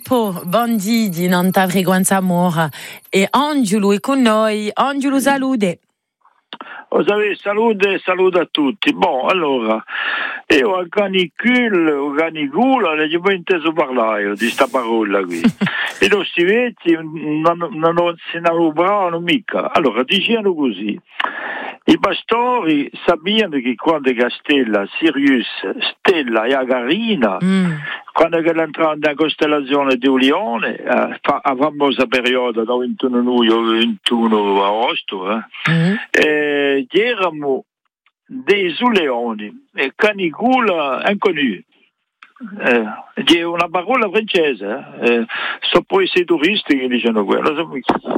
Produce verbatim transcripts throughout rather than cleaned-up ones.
Pippo Bondi di Nanta Frequenza Amore e Angelo è con noi. Angelo, salute. Oh, salute, salute a tutti. Bon, allora, io a canicule, o canicula, non ho mai inteso parlare di sta parola qui. I nostri vecchi non, non, non se ne rubavano mica. Allora, dicevano così. I pastori sapevano che quando Castella, Sirius, Stella e Agarina, mm. quando entravano nella costellazione di Lione, eh, fa, a famosa periodo da ventuno luglio al ventuno agosto, eh, mm. eh, erano dei Zuleoni, e Canicula inconnu. Eh, è una parola francese, eh, sono poi i turisti che dicono quello.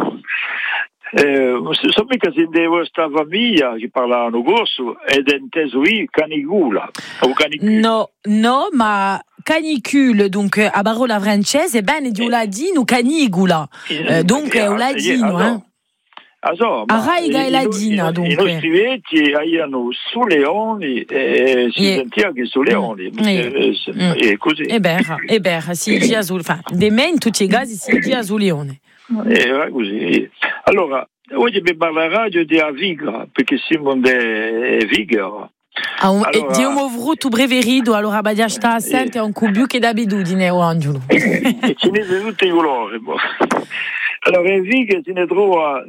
Eh, so mica se di questa famiglia che parlavano corso ed è inteso io canicula o canicule. No, no, ma canicule, donc a parola francese, bene di un ladino canigula, eh, donc è un ladino, eh. Also, a raiga e ladina, dunque. I nostri vecchi avevano su leoni e si yeah. sentiva che su leoni, yeah. e così. E beh, e beh, si gira sul, fa, de me in tutti i casi si gira su leone. Era così. Allora, oggi mi parla la radio di Aviga, perché siamo de Viga. Ah, um, allora, di un movruto breverido, allora Badia sta assente a un cubiu che d'abitudine, o Angelo. E ce ne sono tutti i colori. Allora, in Viga se ne trova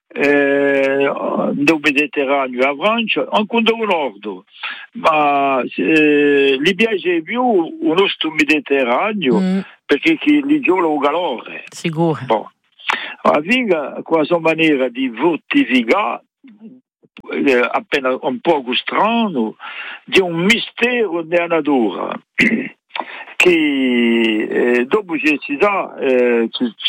eh, nel Mediterraneo, a Francia, anche un nord, ma eh, gli piace più un nostro Mediterraneo, mm. perché gli gioca un calore. Sicuro. Bon. La Viga, qua sua maniera di vortificare, eh, appena un po' strano, di un mistero della natura, che eh, dopo ci si sa, eh,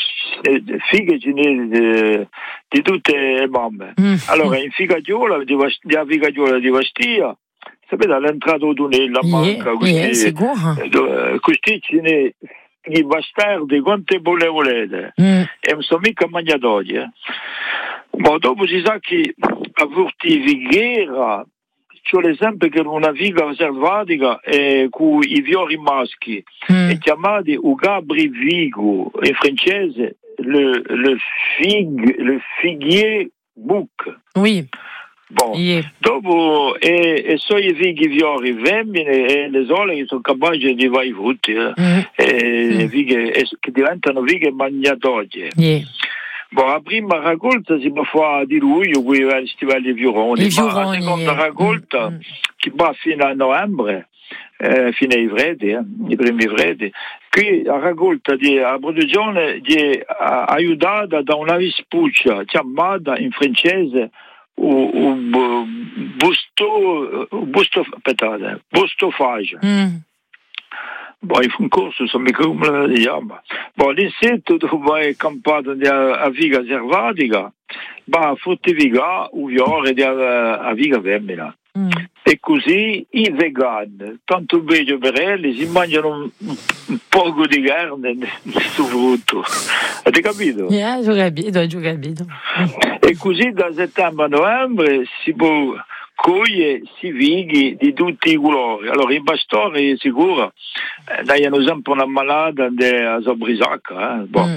fighe ce ne di tutte le mamme. Mm. Allora, in Figagiola, di, di Figagiola di Bastia, sapete, all'entrata di un'ella manca, yeah, questi, yeah, sicuro. Eh, questi ce ne i bastardi quante bolle volete mm. e non sono mica mangiatori, eh. Ma dopo si sa che a Vortivighera c'è l'esempio che una viga selvatica eh, con i fiori maschi mm. è chiamati Ugabri Vigo in francese le, le, fig, le figuier bouc. Oui. Bon. Yeah. Dopo e, e so i fighi fiori femmine e le sole che sono capaci di vai frutti eh. mm. e mm. vighe, e, che diventano vighe mangiatorie. Yeah. Bon, la prima raccolta si può fare di luglio con i stivali fioroni, ma la seconda yeah. raccolta mm. che va fino a novembre, eh, fino ai freddi, eh, i primi freddi. Qui la raccolta di la produzione è aiutata da una vispuccia chiamata in francese o, o busto, busto, aspettate, bustofage. Mm. Bon, il fa un corso, so mica come la chiama. Bon, l'insetto dove è campato a viga selvatica va a fruttificare un fiore di a viga femmina. Mm. E così i vegani, tanto bello per elli, si mangiano un, un poco di carne nel suo frutto. Avete capito? Yeah, ho capito, ho capito. E così da settembre a novembre si può coglie si vighi di tutti i colori. Allora i pastori è sicuro eh, danno sempre una malata a Sobrisacca eh? Bon. mm.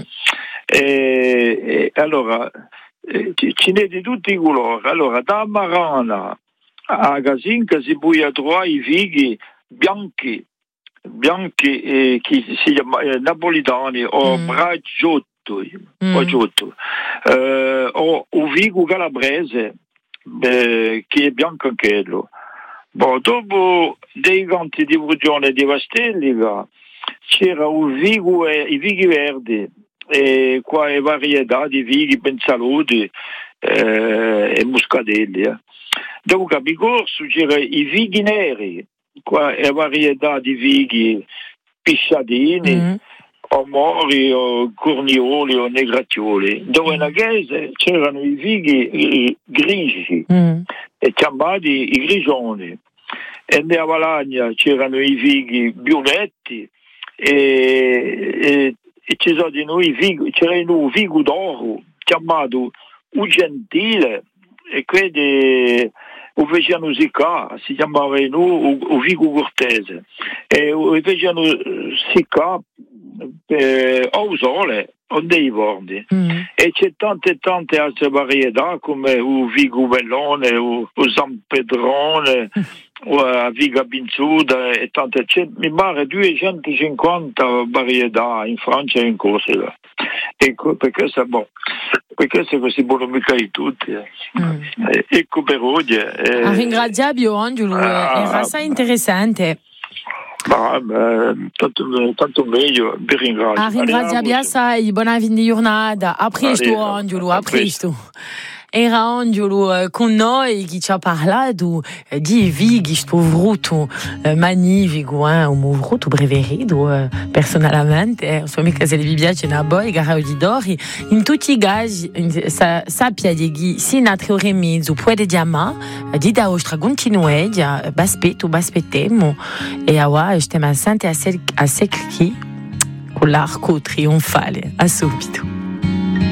e, e allora eh, ce n'è di tutti i colori. Allora da Marana a Casinca si può trovare i fighi bianchi bianchi eh, che si chiama eh, napolitani o mm. braciotto mm. braciotto eh, o un figo calabrese Eh, che è bianco anch'ello. Bon, dopo dei canti di Brugione di Vastellica c'era un vigo e i vighi verdi e qua è varietà di vighi pensaluti eh, e muscadelli. Eh. Dopo a Bigorso c'era i vighi neri, qua è varietà di vighi pisciadini. Mm. o mori o cornioli o negratioli. Dove in Aghese c'erano i vighi i grigi mm. e chiamati i grigioni, e nella Valagna c'erano i vighi violetti e, e, e ci sono di noi vighi, c'era un vigo d'oro chiamato U Gentile e quindi o facevano sicà, si chiamava o vigo cortese e o facevano sicà eh, o sole o dei bordi mm. e c'è tante tante altre varietà come il Vigo Bellone, il San Pedrone, la Viga Binzuda e tante, c'è, mi pare duecentocinquanta varietà in Francia e in Corsica, ecco perché è buono, perché se così buono mica di tutti eh. mm. eh, ecco per oggi eh. ah, ringraziabile Angelo, ah, era assai interessante. Ma, beh, tanto, tanto meglio, vi ringrazio. Ah, ringraziabile assai, buona fine di giornata, a presto Angelo, a presto. Era Angelo con noi che ci ha parlato di Vighi, sto vrutto magnifico, eh, un vrutto preferito eh, personalmente, non so mica se vi piace una boia, gara di dori, in tutti i casi sa, sappia che se in altre ore e mezzo può diamà, di da ostra continuare, baspetto, baspettiamo, e ora stiamo sempre a secchi con l'arco trionfale, a subito.